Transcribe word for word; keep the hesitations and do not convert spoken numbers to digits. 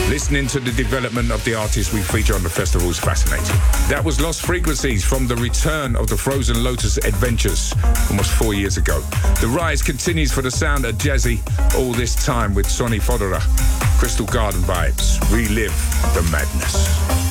Listening to the development of the artists we feature on the festival is fascinating. That was Lost Frequencies from the return of the Frozen Lotus Adventures almost four years ago. The rise continues for the sound of Jazzy all this time with Sonny Fodera. Crystal Garden vibes. Relive the madness.